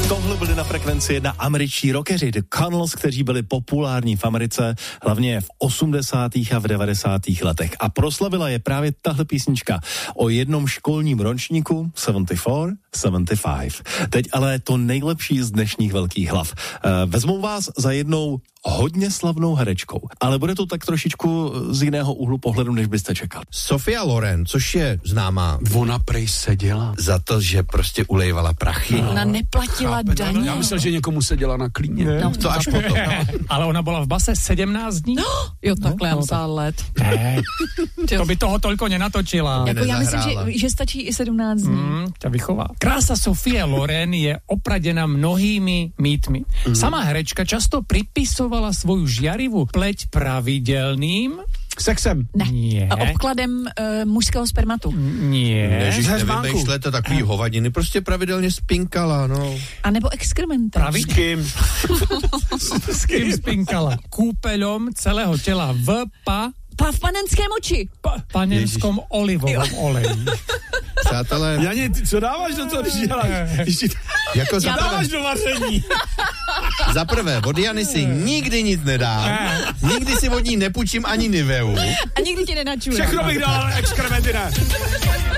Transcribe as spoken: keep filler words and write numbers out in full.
Tohle byli na Frekvenci jedna američtí rockeři The Connells, kteří byli populární v Americe, hlavně v osmdesátých a v devadesátých letech. A proslavila je právě tahle písnička o jednom školním ročníku sedmdesát čtyři, sedmdesát pět. Teď ale to nejlepší z dnešních velkých hlav. Vezmou vás za jednou hodně slavnou herečkou, ale bude to tak trošičku z jiného úhlu pohledu, než byste čekali. Sophia Loren, což je známá. Ona prej seděla. Za to, že prostě ulejvala prachy. Ona neplatila Chápe, daně. Já myslel, že někomu seděla na klíně. No, To až potom. Ale ona byla v base sedmnáct dní. No, jo, takhle, No, no, no, no, let. Ne, to by toho toľko nenatočila. Jako já myslím, nezahrála. že, že stačí i sedmnáct dní. Mm, ťa vychová. Krása Sophie Loren je opradená mnohými mýtmi. Mm. Sama herečka často pripisovala svoju žiarivú pleť pravidelným Sexem. Ne. Nie. A obkladem uh, mužského spermatu. Nie. Ježiš, Heřmánku. nevymýšlete takový hovadiny, prostě pravidelně spinkala, no. A nebo exkrementem. Pravi... S kým? S kým spinkala? Kúpeľom celého tela v pa... Pa v panenském oči. pa panenskom olivovom oleji. Přátelé, Janě, ty co dáváš do toho, když děláš? Když ti jako za prvé, dáváš do vaření. za prvé, od Jany si nikdy nic nedám, nikdy si od ní nepůjčím ani Niveu. A nikdy tě nenačuje. Všechno bych dal, ale exkrementy ne.